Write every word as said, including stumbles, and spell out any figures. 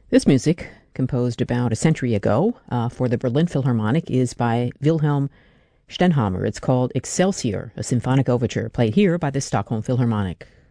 This music, composed about a century ago uh, for the Berlin Philharmonic, is by Wilhelm Stenhammar. It's called Excelsior, a symphonic overture, played here by the Stockholm Philharmonic.